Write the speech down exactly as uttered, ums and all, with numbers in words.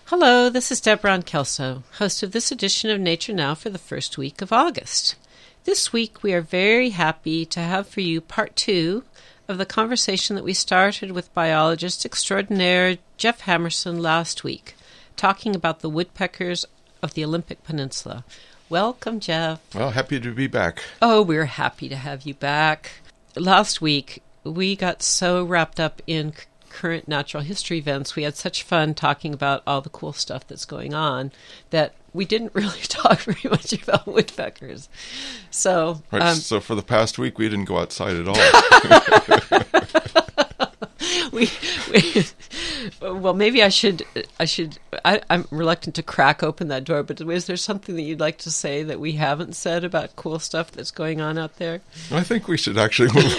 Hello, this is Deborah Kelso, host of this edition of Nature Now for the first week of August. This week we are very happy to have for you part two of the conversation that we started with biologist extraordinaire Jeff Hammerson last week, talking about the woodpeckers of the Olympic Peninsula. Welcome, Jeff. Well, happy to be back. Oh, we're happy to have you back. Last week we got so wrapped up in current natural history events. We had such fun talking about all the cool stuff that's going on that we didn't really talk very much about woodpeckers. So, right, um, so for the past week, we didn't go outside at all. we, we, well, maybe I should. I should. I, I'm reluctant to crack open that door. But is there something that you'd like to say that we haven't said about cool stuff that's going on out there? I think we should actually move